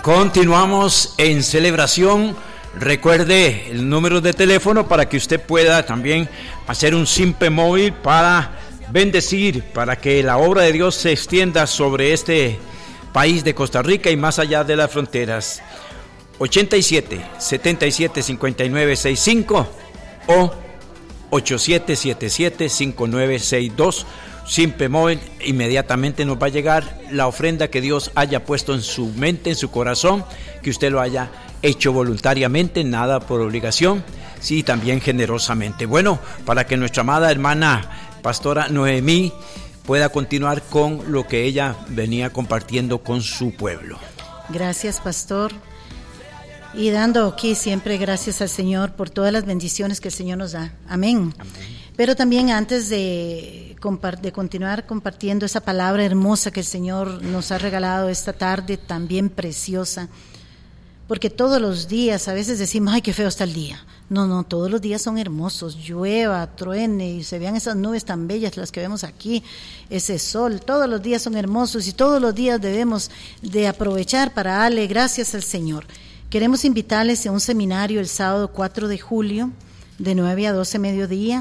Continuamos en celebración. Recuerde el número de teléfono para que usted pueda también hacer un simple móvil para bendecir, para que la obra de Dios se extienda sobre este país de Costa Rica y más allá de las fronteras. 87 77 59 65 o 8777 5962. Simple móvil, inmediatamente nos va a llegar la ofrenda que Dios haya puesto en su mente, en su corazón, que usted lo haya hecho voluntariamente, nada por obligación, sí, también generosamente. Bueno, para que nuestra amada hermana pastora Noemí pueda continuar con lo que ella venía compartiendo con su pueblo. Gracias, pastor. Y dando aquí siempre gracias al Señor por todas las bendiciones que el Señor nos da. Amén. Amén. Pero también antes de continuar compartiendo esa palabra hermosa que el Señor nos ha regalado esta tarde, también preciosa, porque todos los días a veces decimos, ay, qué feo está el día. No, todos los días son hermosos, llueva, truene y se vean esas nubes tan bellas las que vemos aquí, ese sol, todos los días son hermosos y todos los días debemos de aprovechar para darle gracias al Señor. Queremos invitarles a un seminario el sábado 4 de julio, de 9 a 12 mediodía,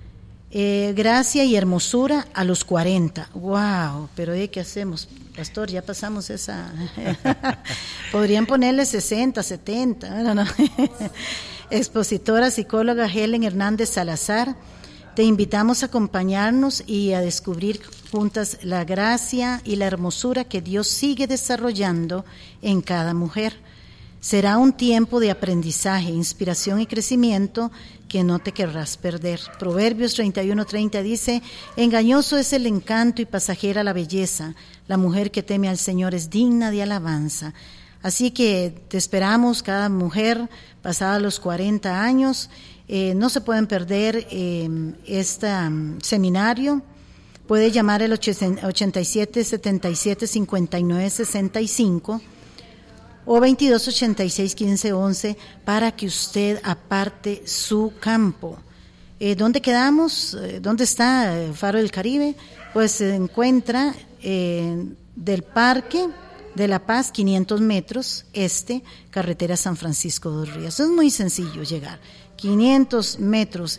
gracia y hermosura a los 40. ¡Wow! Pero ¿qué hacemos? Pastor, ya pasamos esa. Podrían ponerle 60, 70. No. Expositora, psicóloga Helen Hernández Salazar. Te invitamos a acompañarnos y a descubrir juntas la gracia y la hermosura que Dios sigue desarrollando en cada mujer. Será un tiempo de aprendizaje, inspiración y crecimiento que no te querrás perder. Proverbios 31:30 dice, engañoso es el encanto y pasajera la belleza. La mujer que teme al Señor es digna de alabanza. Así que te esperamos, cada mujer pasada los 40 años. No se pueden perder este seminario. Puede llamar al 87 77 59 65 o 22 86 15 11 para que usted aparte su campo. ¿Dónde quedamos? ¿Dónde está Faro del Caribe? Pues se encuentra del Parque de La Paz, 500 metros carretera San Francisco dos Ríos. Es muy sencillo llegar. 500 metros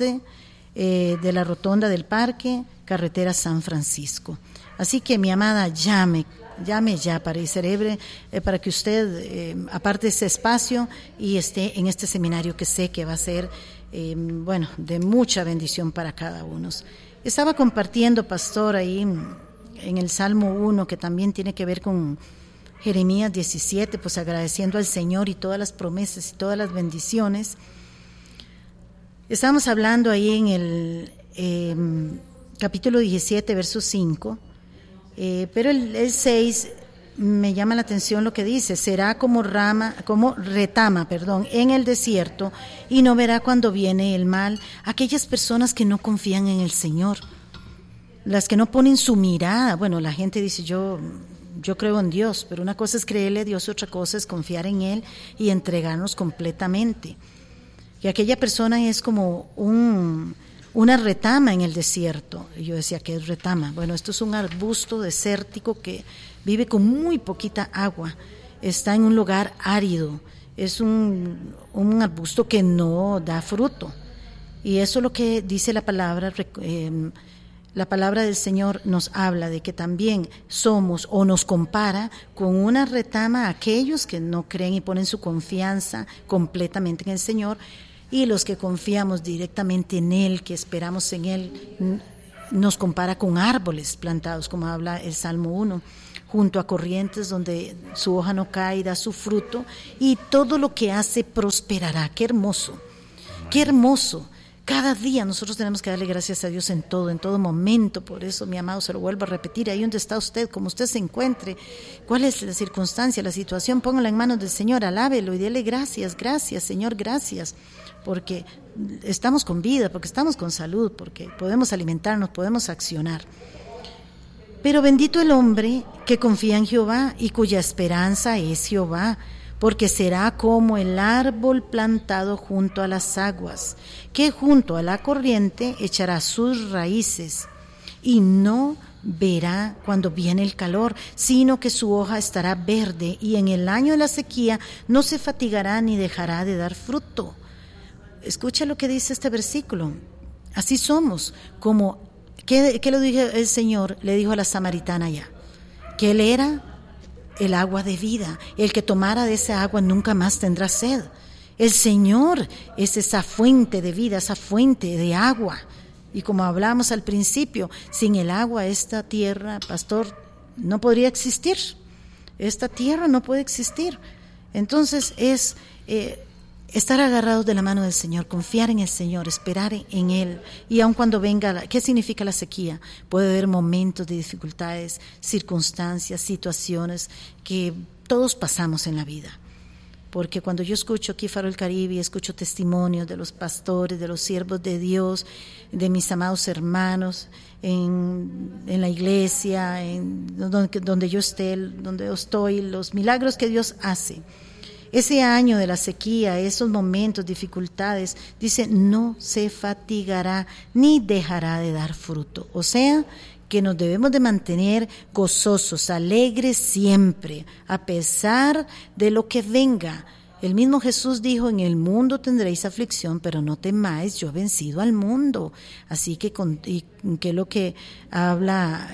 de la rotonda del parque, carretera San Francisco. Así que mi amada, llame ya para para que usted aparte ese espacio y esté en este seminario que sé que va a ser de mucha bendición para cada uno. Estaba compartiendo, pastor, ahí en el Salmo 1, que también tiene que ver con Jeremías 17, pues agradeciendo al Señor y todas las promesas y todas las bendiciones. Estábamos hablando ahí en el capítulo 17, verso 5, pero el 6 me llama la atención lo que dice: será como retama en el desierto, y no verá cuando viene el mal. Aquellas personas que no confían en el Señor, las que no ponen su mirada. Bueno, la gente dice yo creo en Dios, pero una cosa es creerle a Dios, otra cosa es confiar en Él y entregarnos completamente. Y aquella persona es como una retama en el desierto. Y yo decía, ¿qué es retama? Bueno, esto es un arbusto desértico que vive con muy poquita agua, está en un lugar árido, es un arbusto que no da fruto. Y eso es lo que dice la palabra. La palabra del Señor nos habla de que también somos, o nos compara con una retama a aquellos que no creen y ponen su confianza completamente en el Señor, y los que confiamos directamente en Él, que esperamos en Él, nos compara con árboles plantados, como habla el Salmo 1, junto a corrientes donde su hoja no cae y da su fruto, y todo lo que hace prosperará. ¡Qué hermoso! ¡Qué hermoso! Cada día nosotros tenemos que darle gracias a Dios en todo momento. Por eso, mi amado, se lo vuelvo a repetir, ahí donde está usted, como usted se encuentre, cuál es la circunstancia, la situación, póngala en manos del Señor, alábelo y dele gracias, Señor, gracias, porque estamos con vida, porque estamos con salud, porque podemos alimentarnos, podemos accionar. Pero bendito el hombre que confía en Jehová y cuya esperanza es Jehová, porque será como el árbol plantado junto a las aguas, que junto a la corriente echará sus raíces, y no verá cuando viene el calor, sino que su hoja estará verde, y en el año de la sequía no se fatigará ni dejará de dar fruto. Escucha lo que dice este versículo. Así somos, como, ¿qué le dijo el Señor? Le dijo a la samaritana allá, que Él era el agua de vida. El que tomara de esa agua nunca más tendrá sed. El Señor es esa fuente de vida, esa fuente de agua. Y como hablamos al principio, sin el agua esta tierra, pastor, no podría existir. Esta tierra no puede existir. Entonces es estar agarrados de la mano del Señor, confiar en el Señor, esperar en Él. Y aun cuando venga, ¿qué significa la sequía? Puede haber momentos de dificultades, circunstancias, situaciones que todos pasamos en la vida. Porque cuando yo escucho aquí Faro del Caribe, escucho testimonios de los pastores, de los siervos de Dios, de mis amados hermanos en la iglesia, donde yo esté, donde yo estoy, los milagros que Dios hace. Ese año de la sequía, esos momentos, dificultades, dice, no se fatigará ni dejará de dar fruto. O sea, que nos debemos de mantener gozosos, alegres siempre, a pesar de lo que venga. El mismo Jesús dijo, en el mundo tendréis aflicción, pero no temáis, yo he vencido al mundo. Así que, que lo que habla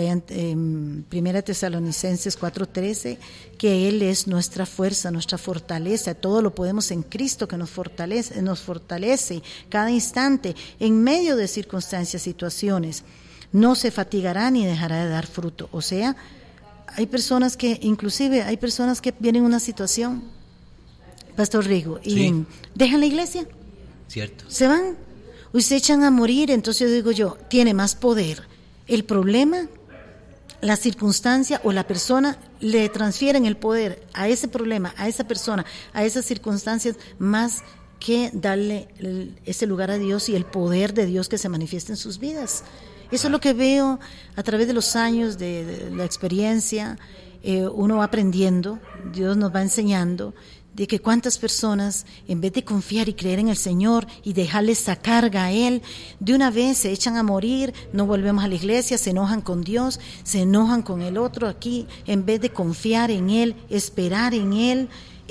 en 1 Tesalonicenses 4:13, que Él es nuestra fuerza, nuestra fortaleza, todo lo podemos en Cristo que nos fortalece cada instante, en medio de circunstancias, situaciones. No se fatigará ni dejará de dar fruto. O sea, hay personas que vienen en una situación, Pastor Rigo, y sí, dejan la iglesia. Cierto. Se van, y se echan a morir. Entonces digo yo, tiene más poder el problema, la circunstancia o la persona, le transfieren el poder a ese problema, a esa persona, a esas circunstancias, más que darle ese lugar a Dios y el poder de Dios que se manifiesta en sus vidas. Eso es lo que veo a través de los años, de la experiencia. Uno va aprendiendo, Dios nos va enseñando de que cuántas personas, en vez de confiar y creer en el Señor y dejarle esa carga a Él, de una vez se echan a morir, no volvemos a la iglesia, se enojan con Dios, se enojan con el otro. Aquí, en vez de confiar en Él, esperar en Él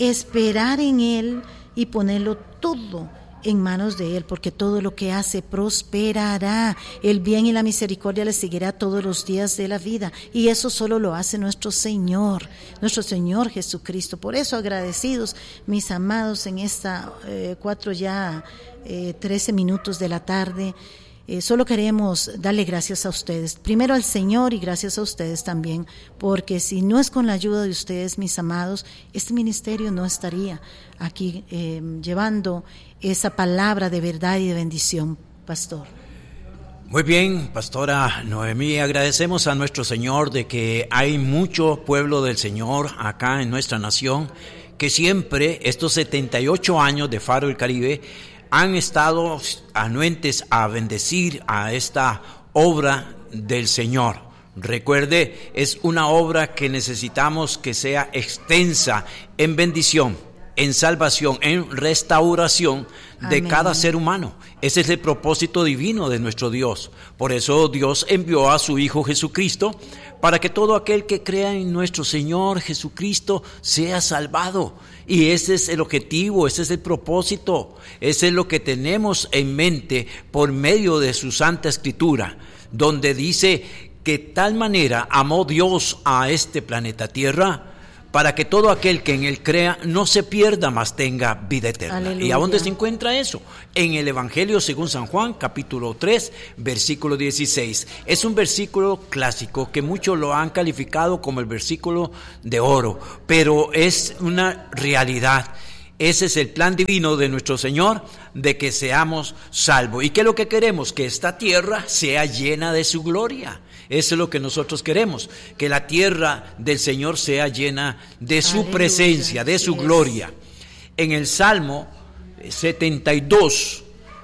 y ponerlo todo en manos de Él, porque todo lo que hace prosperará. El bien y la misericordia le seguirá todos los días de la vida, y eso solo lo hace nuestro Señor Jesucristo. Por eso, agradecidos, mis amados, en esta 13 minutos de la tarde, solo queremos darle gracias a ustedes, primero al Señor, y gracias a ustedes también, porque si no es con la ayuda de ustedes, mis amados, este ministerio no estaría aquí llevando esa palabra de verdad y de bendición, pastor. Muy bien, pastora Noemí, agradecemos a nuestro Señor de que hay mucho pueblo del Señor acá en nuestra nación, que siempre estos 78 años de Faro del Caribe han estado anuentes a bendecir a esta obra del Señor. Recuerde, es una obra que necesitamos que sea extensa en bendición, en salvación, en restauración de Amén. Cada ser humano. Ese es el propósito divino de nuestro Dios. Por eso Dios envió a su Hijo Jesucristo, para que todo aquel que crea en nuestro Señor Jesucristo sea salvado. Y ese es el objetivo, ese es el propósito, ese es lo que tenemos en mente por medio de su Santa Escritura, donde dice que tal manera amó Dios a este planeta Tierra, para que todo aquel que en Él crea no se pierda, mas tenga vida eterna. Aleluya. ¿Y a dónde se encuentra eso? En el Evangelio según San Juan, capítulo 3, versículo 16. Es un versículo clásico que muchos lo han calificado como el versículo de oro, pero es una realidad. Ese es el plan divino de nuestro Señor, de que seamos salvos. ¿Y qué es lo que queremos? Que esta tierra sea llena de su gloria. Eso es lo que nosotros queremos, que la tierra del Señor sea llena de su presencia, de su gloria. En el Salmo 72,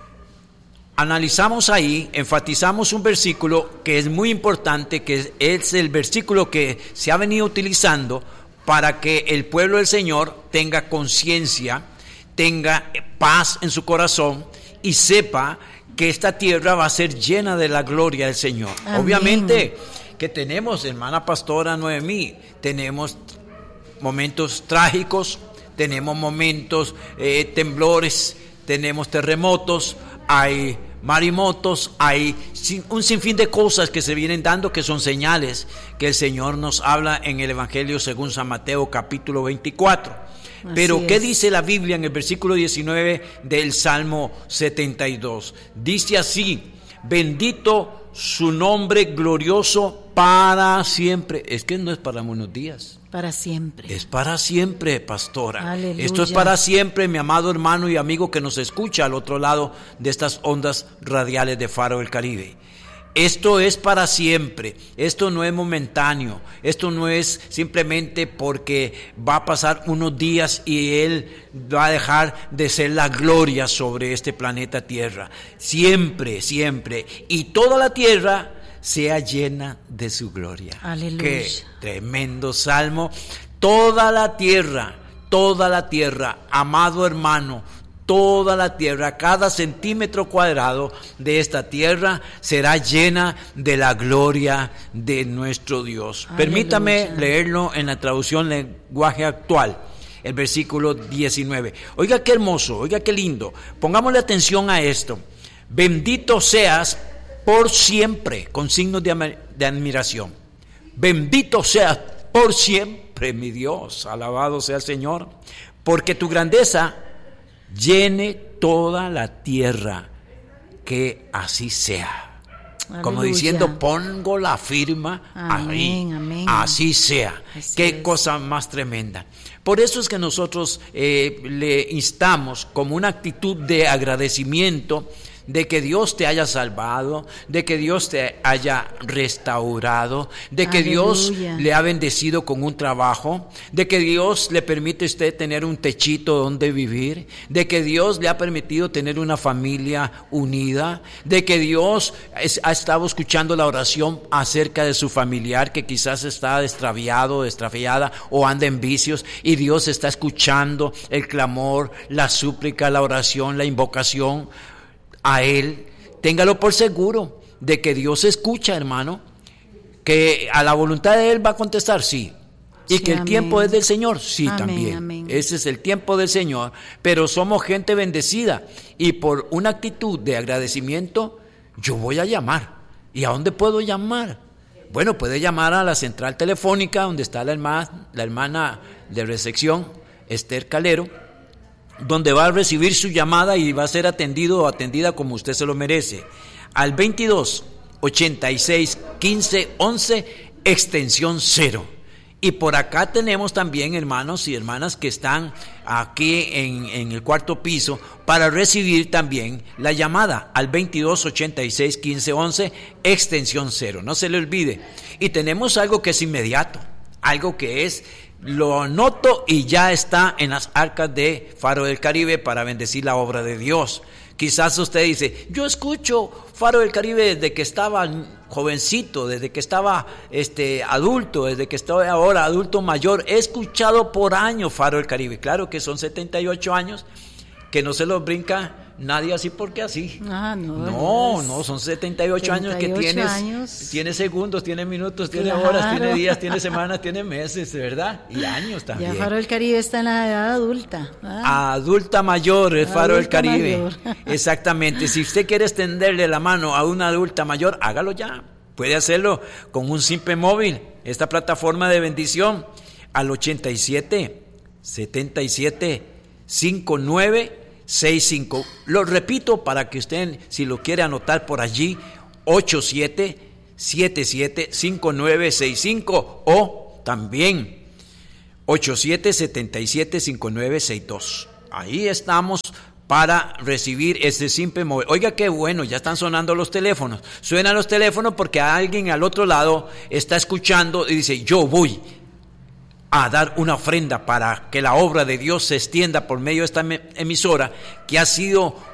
analizamos ahí, enfatizamos un versículo que es muy importante, que es el versículo que se ha venido utilizando para que el pueblo del Señor tenga conciencia, tenga paz en su corazón y sepa que esta tierra va a ser llena de la gloria del Señor. Amén. Obviamente que tenemos, hermana pastora Noemí, tenemos momentos trágicos, tenemos momentos temblores, tenemos terremotos, hay maremotos, hay un sinfín de cosas que se vienen dando que son señales que el Señor nos habla en el Evangelio según San Mateo capítulo 24. Pero ¿qué dice la Biblia en el versículo 19 del Salmo 72? Dice así: bendito su nombre glorioso para siempre. Es que no es para unos días. Para siempre. Es para siempre, pastora. Aleluya. Esto es para siempre, mi amado hermano y amigo que nos escucha al otro lado de estas ondas radiales de Faro del Caribe. Esto es para siempre, esto no es momentáneo, esto no es simplemente porque va a pasar unos días y Él va a dejar de ser la gloria sobre este planeta Tierra. Siempre, siempre. Y toda la tierra sea llena de su gloria. Aleluya. Qué tremendo salmo. Toda la tierra, amado hermano, toda la tierra, cada centímetro cuadrado de esta tierra será llena de la gloria de nuestro Dios. Aleluya. Permítame leerlo en la traducción lenguaje actual, el versículo 19. Oiga qué hermoso, oiga qué lindo. Pongámosle atención a esto. Bendito seas por siempre, con signos de admiración. Bendito seas por siempre, mi Dios, alabado sea el Señor, porque tu grandeza llene toda la tierra, que así sea. Aleluya. Como diciendo, pongo la firma ahí, amén. Así sea. Así qué es. Cosa más tremenda. Por eso es que nosotros le instamos como una actitud de agradecimiento de que Dios te haya salvado, de que Dios te haya restaurado, de que Dios le ha bendecido con un trabajo, de que Dios le permite a usted tener un techito donde vivir, de que Dios le ha permitido tener una familia unida, de que Dios ha estado escuchando la oración acerca de su familiar que quizás está extraviado, extraviada o anda en vicios, y Dios está escuchando el clamor, la súplica, la oración, la invocación a Él. Téngalo por seguro de que Dios escucha, hermano, que a la voluntad de Él va a contestar, sí, y que el tiempo es del Señor, sí, también. Amén. Ese es el tiempo del Señor, pero somos gente bendecida, y por una actitud de agradecimiento yo voy a llamar. ¿Y a dónde puedo llamar? Bueno, puede llamar a la central telefónica donde está la hermana de recepción, Esther Calero, donde va a recibir su llamada y va a ser atendido o atendida como usted se lo merece, al 22 86 15 11 extensión 0. Y por acá tenemos también hermanos y hermanas que están aquí en el cuarto piso para recibir también la llamada al 22 86 15 11 extensión 0. No se le olvide. Y tenemos algo que es inmediato, algo que es: lo anoto y ya está en las arcas de Faro del Caribe para bendecir la obra de Dios. Quizás usted dice: yo escucho Faro del Caribe desde que estaba jovencito, desde que estaba adulto, desde que estoy ahora adulto mayor. He escuchado por años Faro del Caribe. Claro que son 78 años, que no se los brinca nadie así porque así. No, son 78 años que tienes segundos, tienes minutos, tienes horas, tienes días, tienes semanas, tienes meses, ¿verdad? Y años también. Ya Faro del Caribe está en la edad adulta. Adulta mayor, el Faro del Caribe. Exactamente. Si usted quiere extenderle la mano a una adulta mayor, hágalo ya. Puede hacerlo con un simple móvil, esta plataforma de bendición, al 87 77 59 65. Lo repito para que usted, si lo quiere anotar por allí, 87775965 o también 87775962. Ahí estamos para recibir este simple móvil. Oiga qué bueno, ya están sonando los teléfonos. Suenan los teléfonos porque alguien al otro lado está escuchando y dice: yo voy a dar una ofrenda para que la obra de Dios se extienda por medio de esta emisora, que ha sido